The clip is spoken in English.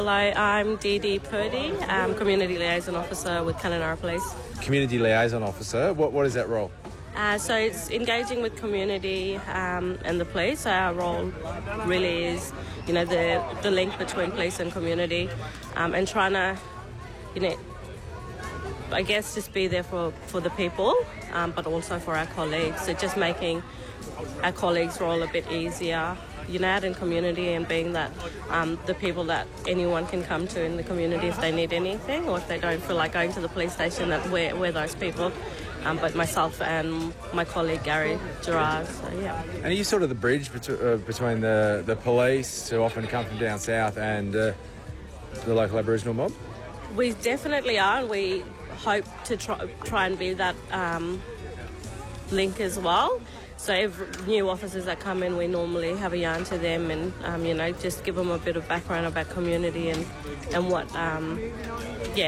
Hello, I'm Dee Dee Purdy, Community Liaison Officer with Kununurra Police. Community Liaison Officer, what is that role? So it's engaging with community and the police. So our role really is, the link between police and community, and trying to, I guess just be there for the people, but also for our colleagues. So just making our colleagues' role a bit easier, out in community, and being that the people that anyone can come to in the community if they need anything, or if they don't feel like going to the police station, that we're those people. But myself and my colleague Gary Gerard, so yeah. And are you sort of the bridge between the police, who often come from down south, and the local Aboriginal mob? We definitely are, and we hope to try and be that link as well. So every new officers that come in, we normally have a yarn to them, and just give them a bit of background about community and what